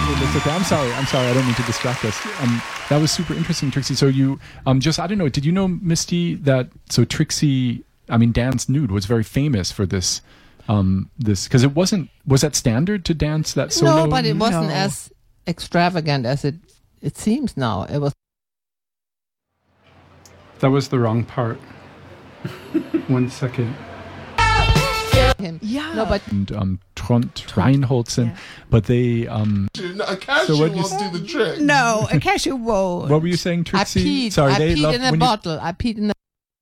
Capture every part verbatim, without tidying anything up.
that's okay. I'm sorry. I'm sorry. I don't mean to distract us. Um, that was super interesting, Trixie. So you, um, just I don't know. Did you know, Misty, that so Trixie, I mean, Dance Nude was very famous for this, um, this because it wasn't was that standard to dance that solo? No, but it wasn't No. as extravagant as it it seems now. It was. That was the wrong part. One second. Him. Yeah. No, but and um, Trond Reinholdsen, yeah. but they. Um, A cashew So what'd you won't s- do the trick. No, a cashew won't. what were you saying, I Trixie? peed. Sorry, I they peed love in a when you- bottle. I peed in a.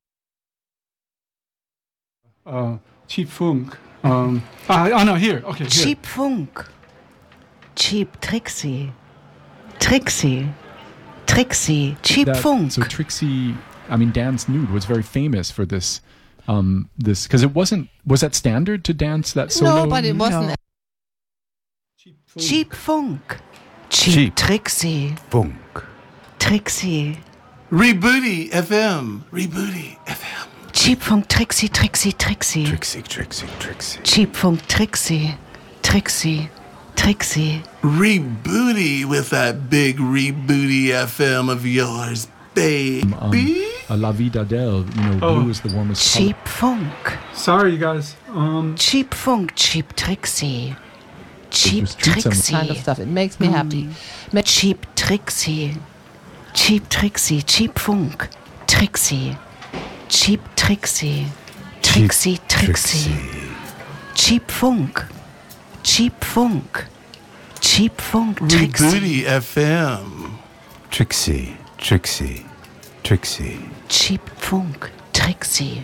Uh, cheap funk. Um, ah, oh no, here. Okay, here. Cheap Funk. Cheap Trixie. Trixie. Trixie. Cheap that- Funk. So Trixie, I mean, Dance Nude was very famous for this. Um, this because it wasn't was that standard to dance that solo? No, but it wasn't. No. Cheap funk. Cheap Funk. Cheap, Cheap. Trixie. Funk. Trixie. Rebooty F M. Rebooty F M. Cheap Funk. Trixie. Trixie. Trixie. Trixie, Trixie, Trixie. Cheap Funk. Trixie. Trixie. Trixie. Rebooty with that big rebooty F M of yours, baby. um, uh, La Vida Del, you know, Oh. blue is the warmest Cheap Funk. Sorry, you guys. Um, Cheap Funk. Cheap Trixie. Cheap just treat some- Trixie. Kind of stuff. It makes me happy. Ma- Cheap Trixie. Cheap Trixie. Cheap Funk. Trixie. Cheap Trixie. Trixie. Trixie. Cheap Funk. Cheap Funk. Cheap Funk. Trixie. Rebooty F M. Trixie, Trixie, Trixie. Cheap Funk. Trixie.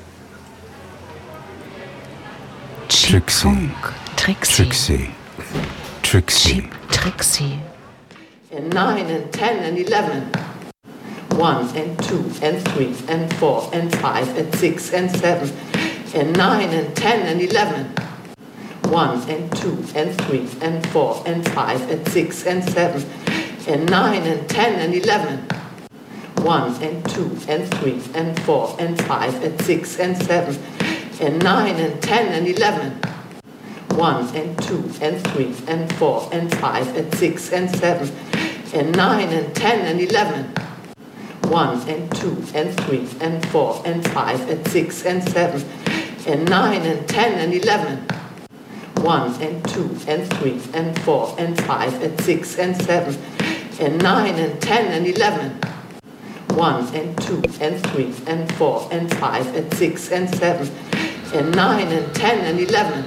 Cheap Trixie. Funk. Trixie. Trixie, Trixie. Cheap Trixie. and nine and ten and eleven. One and two and three and four and five and six and seven and nine and ten and eleven. One and two and three and four and five and six and seven and nine and ten and eleven. One and two and three and four and five and six and seven and nine and ten and eleven. One and two and three and four and five and six and seven and nine and ten and eleven. One and two and three and four and five and six and seven and nine and ten and eleven. One and two and three and four and five and six and seven and nine and ten and eleven. One and two and three and four and five and six and seven and nine and ten and eleven.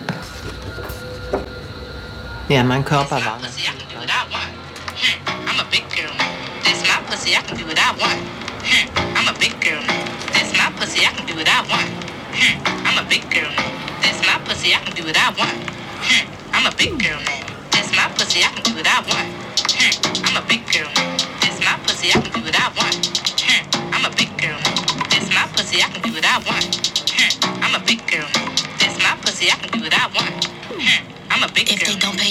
Ja, mein Körper war Pussy, I can do what I want. Hmm, I'm a big girl. This my pussy, I can do what I want. Hmm, I'm a big girl. This my pussy, I can do what I want. Hmm, I'm a big girl. This my pussy, I can do what I want. Hmm, I'm a big girl now. This my pussy, I can do what I want. Hmm, I'm a big girl. This my pussy, I can do what I want. Hmm, I'm a big girl. This my pussy, I can do what I want. Hmm, I'm a big girl. This my pussy, I can do what I want. Hmm, I'm a big girl. If they don't pay